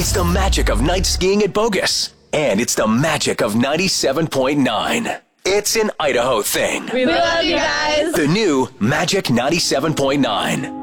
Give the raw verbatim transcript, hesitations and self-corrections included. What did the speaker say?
It's the magic of night skiing at Bogus. And it's the magic of ninety-seven point nine. It's an Idaho thing. We love you guys. The new Magic ninety-seven point nine.